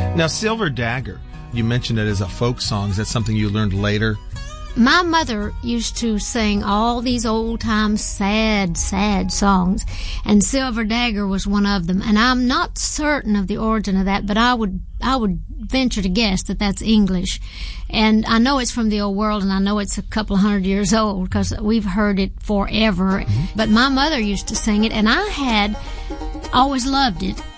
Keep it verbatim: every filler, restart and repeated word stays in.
Now, Silver Dagger, you mentioned it as a folk song. Is that something you learned later? My mother used to sing all these old-time sad, sad songs, and Silver Dagger was one of them. And I'm not certain of the origin of that, but I would I would venture to guess that that's English. And I know it's from the old world, and I know it's a couple of hundred years old because we've heard it forever. Mm-hmm. But my mother used to sing it, and I had always loved it.